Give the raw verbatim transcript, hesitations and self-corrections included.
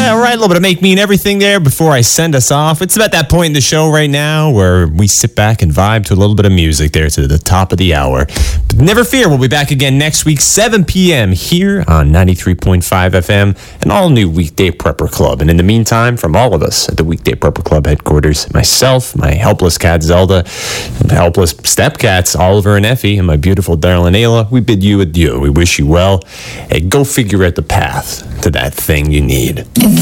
Yeah, right. A little bit of Make Me and Everything there before I send us off. It's about that point in the show right now where we sit back and vibe to a little bit of music there to the top of the hour. But never fear, we'll be back again next week, seven p.m. here on ninety-three point five F M, an all-new Weekday Prepper Club. And in the meantime, from all of us at the Weekday Prepper Club headquarters, myself, my helpless cat Zelda, helpless stepcats Oliver and Effie, and my beautiful darling Ayla, we bid you adieu. We wish you well. Hey, go figure out the path to that thing you need.